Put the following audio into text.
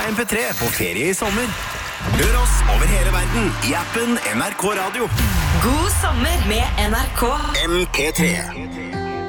MP3 på ferie i sommer. Hør oss over hele verden i appen NRK Radio. God sommer med NRK. MP3.